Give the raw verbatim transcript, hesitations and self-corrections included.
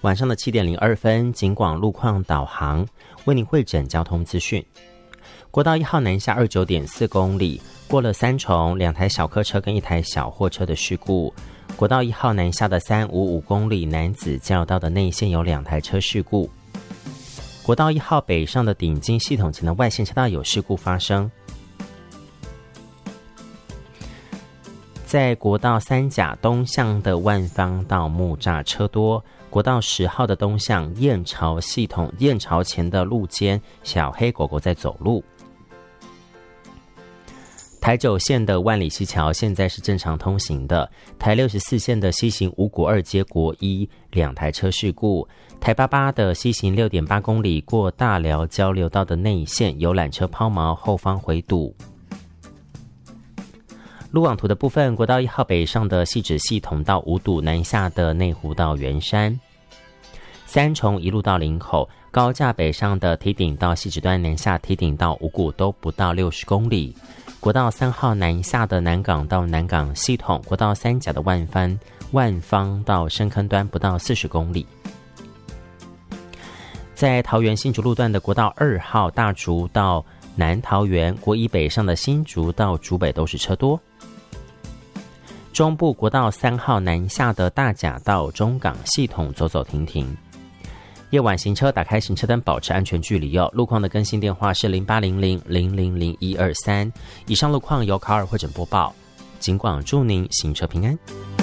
晚上的七点零二分，警广路况导航为您汇整交通资讯。国道一号南下二十九点四公里，过了三重，两台小客车跟一台小货车的事故。国道一号南下的三百五十五公里南子交道的内线有两台车事故。国道一号北上的顶金系统前的外线车道有事故发生。在国道三甲东向的万方到木栅车多，国道十号的东向燕巢系统燕巢前的路肩小黑狗狗在走路。台九线的万里溪桥现在是正常通行的，台六十四线的西行五股二街国一两台车事故，台八八的西行六点八公里过大寮交流道的内线有缆车抛锚，后方回堵。路网图的部分，国道一号北上的汐止系统到五堵，南下的内湖到圆山，三重一路到林口，高架北上的堤顶到汐止端，南下堤顶到五股都不到六十公里。国道三号南下的南港到南港系统，国道三甲的万方万方到深坑端不到四十公里。在桃园新竹路段的国道二号大竹到南桃园，国一北上的新竹到竹北都是车多。中部国道三号南下的大甲到中港系统走走停停。夜晚行车打开行车灯，保持安全距离哦。路况的更新电话是零八零零零零零一二三。以上路况由卡尔汇整播报，警广祝您行车平安。